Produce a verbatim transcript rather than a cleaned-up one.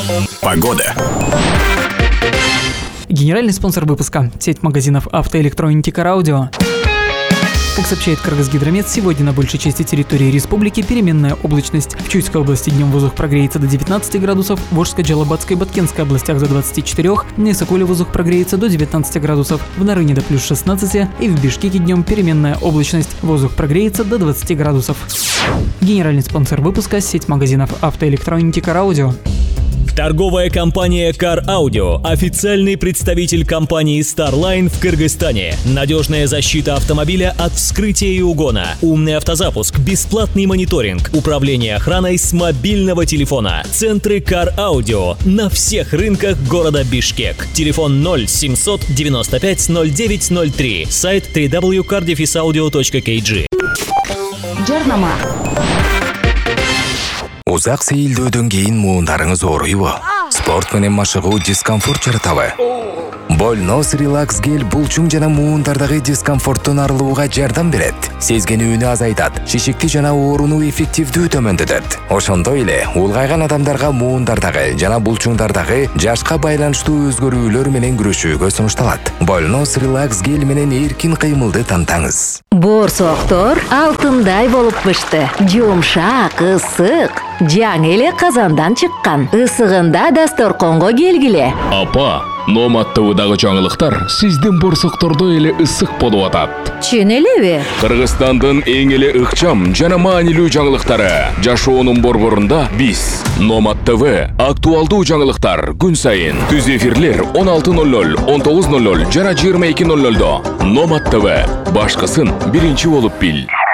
Погода. Генеральный спонсор выпуска – сеть магазинов автоэлектроники «Караудио». Как сообщает Кыргызгидромет, сегодня на большей части территории республики переменная облачность. В Чуйской области днем воздух прогреется до девятнадцати градусов, в Волжской, Джалабатской и Баткенской областях до двадцати четырёх, на Исакуле воздух прогреется до девятнадцати градусов, в Нарыне до плюс шестнадцати и в Бишкеке днем переменная облачность, воздух прогреется до двадцати градусов. Генеральный спонсор выпуска – сеть магазинов автоэлектроники «Караудио». Торговая компания Car Audio – официальный представитель компании Starline в Кыргызстане. Надежная защита автомобиля от вскрытия и угона, умный автозапуск, бесплатный мониторинг, управление охраной с мобильного телефона. Центры Car Audio на всех рынках города Бишкек. Телефон ноль семьсот девяносто пять ноль девять ноль три. Сайт дабл ю дабл ю дабл ю точка car dash audio точка кей джи. Жарнама. Узак сейилдөөдөн кийин муундарыңыз ооруйбу? Спорт менен машыгуу дискомфорт жаратабы? Больнос релакс гель булчуң жана муундардагы дискомфорттон арылууга жардам берет. Сезгенүүнү азайтат, шишикти жана ооруну эффективдүү төмөндөтөт. Ошондой эле улгайган адамдарга муундардагы жана булчуңдардагы жашка байланыштуу өзгөрүүлөр менен күрөшүүгө сунушталат. Больнос релакс гель менен эркин кыймылды тантаңыз. Борсоктор алтындай болуп пышты. Жумшак, ысык. Жаңы эле казандан чыккан. Ысыгында дасторконго келгиле. Апа, Номад ТВдагы жаңылыктар сиздин борсоктордо эле ысык болуп атат. Чын элеби? Кыргызстандын эң эле ыкчам жана маанилүү жаңылыктары. Жашоонун борборунда биз. Номад ТВ актуалдуу жаңылыктар күн сайын. Түз эфирлер он алты ноль ноль, он тогуз ноль ноль жана жыйырма эки ноль нольдо. Номад ТВ башкысын биринчи болуп бил.